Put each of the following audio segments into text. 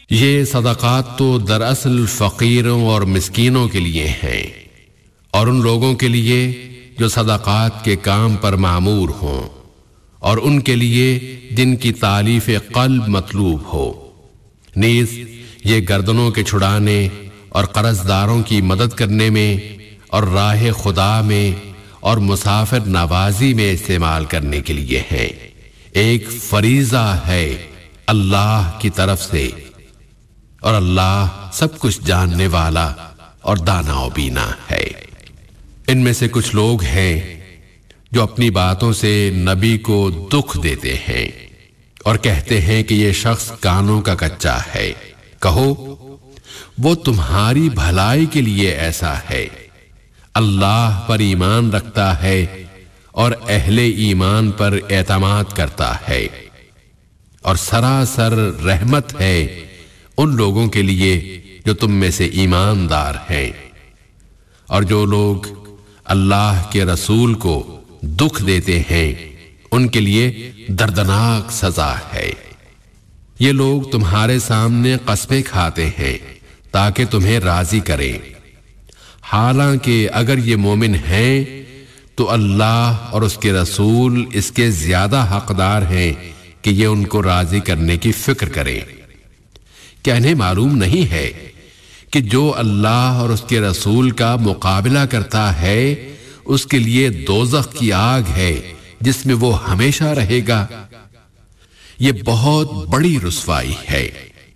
یہ صدقات تو دراصل فقیروں اور مسکینوں کے لیے ہیں، اور ان لوگوں کے لیے جو صدقات کے کام پر معمور ہوں، اور ان کے لیے جن کی تالیف قلب مطلوب ہو۔ نیز یہ گردنوں کے چھڑانے اور قرض داروں کی مدد کرنے میں اور راہ خدا میں اور مسافر نوازی میں استعمال کرنے کے لیے ہے، ایک فریضہ ہے اللہ کی طرف سے، اور اللہ سب کچھ جاننے والا اور دانا و بینا ہے۔ ان میں سے کچھ لوگ ہیں جو اپنی باتوں سے نبی کو دکھ دیتے ہیں اور کہتے ہیں کہ یہ شخص کانوں کا کچا ہے۔ کہو وہ تمہاری بھلائی کے لیے ایسا ہے، اللہ پر ایمان رکھتا ہے اور اہل ایمان پر اعتماد کرتا ہے، اور سراسر رحمت ہے ان لوگوں کے لیے جو تم میں سے ایماندار ہیں۔ اور جو لوگ اللہ کے رسول کو دکھ دیتے ہیں ان کے لیے دردناک سزا ہے۔ یہ لوگ تمہارے سامنے قسمیں کھاتے ہیں تاکہ تمہیں راضی کریں، حالانکہ اگر یہ مومن ہیں تو اللہ اور اس کے رسول اس کے زیادہ حقدار ہیں کہ یہ ان کو راضی کرنے کی فکر کریں۔ کیا انہیں معلوم نہیں ہے کہ جو اللہ اور اس کے رسول کا مقابلہ کرتا ہے اس کے لیے دوزخ کی آگ ہے جس میں وہ ہمیشہ رہے گا؟ یہ بہت بڑی رسوائی ہے۔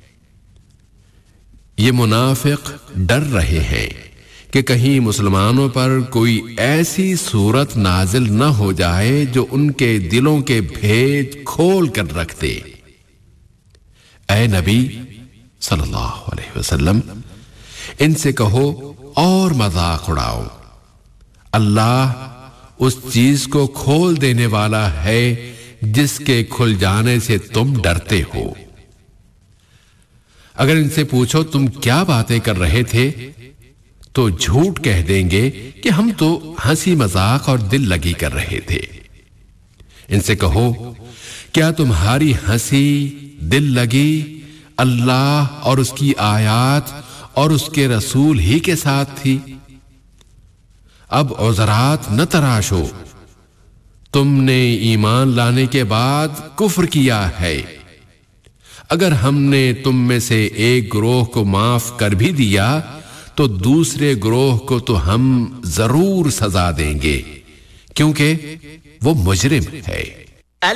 یہ منافق ڈر رہے ہیں کہ کہیں مسلمانوں پر کوئی ایسی صورت نازل نہ ہو جائے جو ان کے دلوں کے بھید کھول کر رکھ دے۔ اے نبی صلی اللہ علیہ وسلم، ان سے کہو اور مذاق اڑاؤ، اللہ اس چیز کو کھول دینے والا ہے جس کے کھل جانے سے تم ڈرتے ہو۔ اگر ان سے پوچھو تم کیا باتیں کر رہے تھے تو جھوٹ کہہ دیں گے کہ ہم تو ہنسی مذاق اور دل لگی کر رہے تھے۔ ان سے کہو کیا تمہاری ہنسی دل لگی اللہ اور اس کی آیات اور اس کے رسول ہی کے ساتھ تھی؟ اب عذرات نہ تراشو، تم نے ایمان لانے کے بعد کفر کیا ہے۔ اگر ہم نے تم میں سے ایک گروہ کو معاف کر بھی دیا تو دوسرے گروہ کو تو ہم ضرور سزا دیں گے، کیونکہ وہ مجرم ہے۔